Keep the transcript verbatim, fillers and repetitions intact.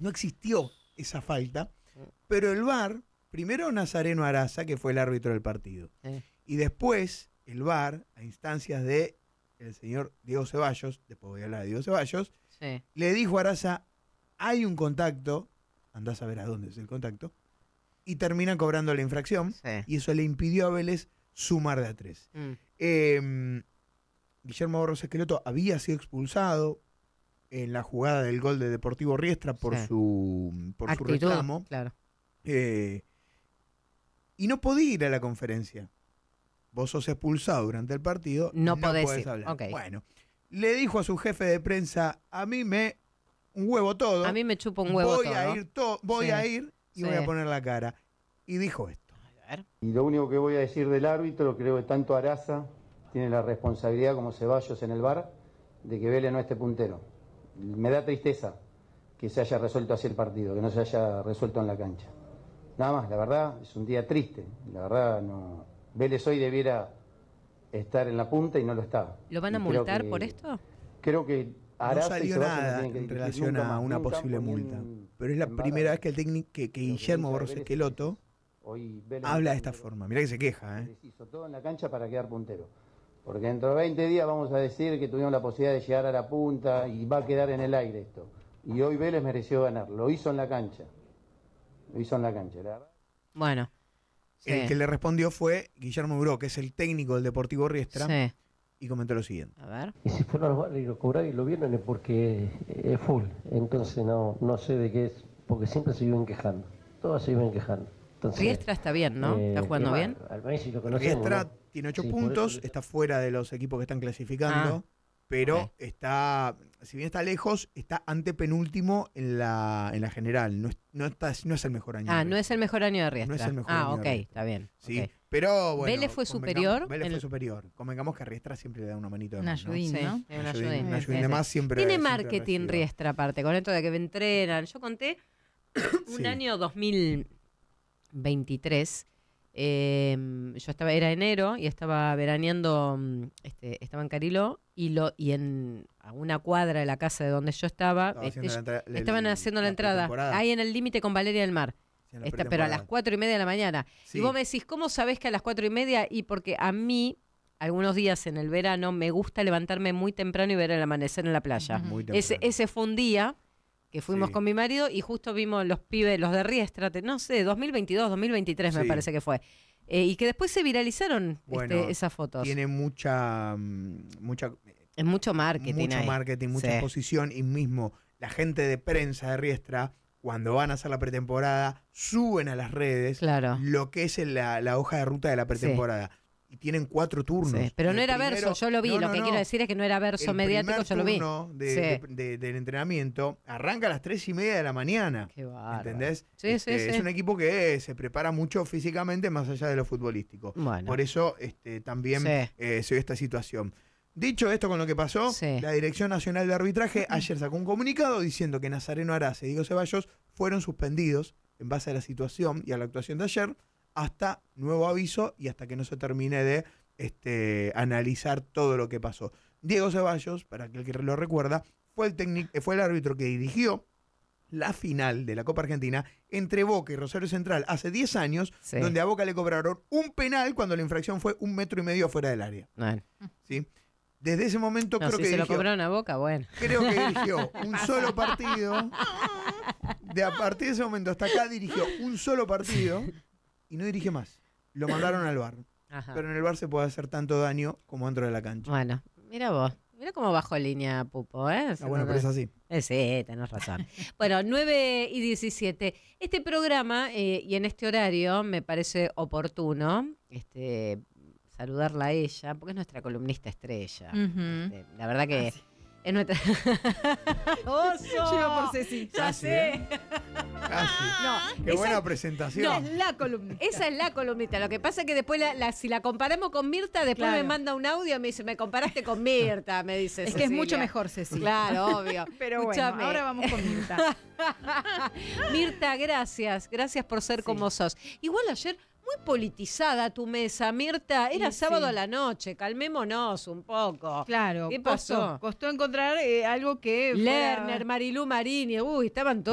no existió esa falta, pero el V A R, primero Nazareno Araza, que fue el árbitro del partido, Sí. y después el V A R, a instancias de el señor Diego Ceballos, después voy a hablar de Diego Ceballos, Sí. le dijo a Araza, hay un contacto, andás a ver a dónde es el contacto, y terminan cobrando la infracción, Sí. y eso le impidió a Vélez sumar de a tres. Mm. Eh, Guillermo Barros Esqueloto había sido expulsado en la jugada del gol de Deportivo Riestra por Sí. su por su Actitud, reclamo. claro. Eh, y no podía ir a la conferencia. Vos sos expulsado durante el partido, No no podés podés ir, hablar. ok. Bueno, le dijo a su jefe de prensa, a mí me un huevo todo. A mí me chupa un huevo voy todo. a ir to voy Sí. a ir y Sí. voy a poner la cara. Y dijo esto. A ver. Y lo único que voy a decir del árbitro, creo que tanto Araza tiene la responsabilidad como Ceballos en el V A R de que Vélez no esté puntero. Me da tristeza que se haya resuelto así el partido, que no se haya resuelto en la cancha. Nada más, la verdad, es un día triste. La verdad, no. Vélez hoy debiera estar en la punta y no lo está. ¿Lo van a Y creo multar que- por esto? Creo que No Araza y salió Ceballos no nada tienen que en dirigir relación nunca a más, una nunca, posible porque multa. en- Pero es la en V A R, primera vez que el técnico que, que lo que Guillermo dice Barros Vélez Esqueloto es- hoy Vélez habla de está esta puntero. forma. Mirá que se queja, ¿eh? Les hizo todo en la cancha para quedar puntero. Porque dentro de veinte días vamos a decir que tuvimos la posibilidad de llegar a la punta y va a quedar en el aire esto. Y hoy Vélez mereció ganar. Lo hizo en la cancha. Lo hizo en la cancha, la verdad. Bueno. El Sí. que le respondió fue Guillermo Buró, que es el técnico del Deportivo Riestra, Sí. y comentó lo siguiente. A ver. Y si fueron a los barrios y lo cobraron y lo vieron es porque es full. Entonces no, no sé de qué es, porque siempre se viven quejando. Todos se viven quejando. Entonces, Riestra está bien, ¿no? eh, ¿Está jugando es más, bien? Al Messi lo conocemos, Riestra ¿no? tiene ocho Sí, por puntos, eso- está fuera de los equipos que están clasificando, Ah, pero ok. está, si bien está lejos, está antepenúltimo en la, en la general. No es, no, está, no es el mejor año. Ah, de no Riestra. es el mejor año de Riestra. No es el mejor ah, año de ok, Riestra. está bien. Sí, ok. pero bueno. ¿Vélez fue convengamos- superior? Vélez fue El- superior. Convengamos que Riestra siempre le da una manito de Una más, ¿no? ayudín, Sí, ¿no? es una Una ayudín. ayudín, una Sí, ayudín de sí. más siempre. Tiene siempre marketing recibe. Riestra aparte, con esto de que entrenan. Yo conté un Sí. año dos mil veintitrés. eh, yo estaba, era enero y estaba veraneando, mm, este, estaba en Cariló y lo y en a una cuadra de la casa de donde yo estaba, Estaba este, haciendo la entra- la- estaban haciendo la, la entrada pretemporada. ahí en el límite con Valeria del Mar. Sí, en la Esta, pero a pretemporada. las cuatro y media de la mañana. Sí. Y vos me decís, ¿cómo sabés que a las cuatro y media? Y porque a mí, algunos días en el verano, me gusta levantarme muy temprano y ver el amanecer en la playa. Muy Ese, temprano. ese fue un día que fuimos Sí. con mi marido y justo vimos los pibes, los de Riestra, te- no sé, dos mil veintidós, dos mil veintitrés me Sí. parece que fue. Eh, y que después se viralizaron Bueno, este, esas fotos. Tiene mucha, mm, mucha Es mucho marketing mucho ahí. marketing, mucha Sí. exposición, y mismo la gente de prensa de Riestra, cuando van a hacer la pretemporada, suben a las redes Claro. lo que es la, la hoja de ruta de la pretemporada. Y tienen cuatro turnos. Sí, pero El no era primero- verso, yo lo vi. No, lo no, que no. quiero decir es que no era verso El mediático, primer yo lo vi. turno de- Sí. de- de- del entrenamiento arranca a las tres y media de la mañana. Qué bárbaro. ¿Entendés? Sí, Este, sí, es sí. un equipo que se prepara mucho físicamente más allá de lo futbolístico. Bueno. Por eso este, también Sí. eh, se dio esta situación. Dicho esto con lo que pasó, Sí. la Dirección Nacional de Arbitraje ayer sacó un comunicado diciendo que Nazareno Araza y Diego Ceballos fueron suspendidos en base a la situación y a la actuación de ayer hasta nuevo aviso y hasta que no se termine de este, analizar todo lo que pasó. Diego Ceballos, para aquel que lo recuerda, fue el, técnico, fue el árbitro que dirigió la final de la Copa Argentina entre Boca y Rosario Central hace diez años, Sí. donde a Boca le cobraron un penal cuando la infracción fue un metro y medio fuera del área. Bueno. ¿Sí? Desde ese momento No, creo si que se lo dirigió, cobraron a Boca, bueno. creo que dirigió un solo partido. De a partir de ese momento hasta acá dirigió un solo partido y no dirige más. Lo mandaron al V A R. Ajá. Pero en el V A R se puede hacer tanto daño como dentro de la cancha. Bueno, mira vos. Mira cómo bajó línea Pupo, ¿eh? Ah, bueno, pero es así. Eh, sí, tenés razón. Bueno, nueve y diecisiete. Este programa, eh, y en este horario, me parece oportuno este, saludarla a ella, porque es nuestra columnista estrella. Ujú. Este, la verdad que es nuestra... ¡Oso! Yo iba por Ceci. Ya Casi, sé. ¿eh? Casi. No, Qué esa- buena presentación. No, es la columna. Esa es la columnista. Lo que pasa es que después, la, la- si la comparamos con Mirta, después Claro. me manda un audio y me dice, me comparaste con Mirta, me dice Es que es Cecilia. mucho mejor, Ceci. Claro, obvio. Pero Escúchame. bueno, ahora vamos con Mirta. Mirta, gracias. Gracias por ser Sí. como sos. Igual ayer, muy politizada tu mesa, Mirta. Era Y sábado sí. a la noche. Calmémonos un poco. Claro, ¿Qué costó, pasó? costó encontrar eh, algo que fuera- Lerner, Marilú Marini. Uy, estaban todos.